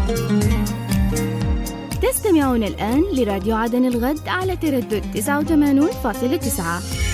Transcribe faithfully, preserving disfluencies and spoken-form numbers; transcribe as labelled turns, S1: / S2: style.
S1: تستمعون الآن لراديو عدن الغد على تردد تسعة وثمانين فاصلة تسعة.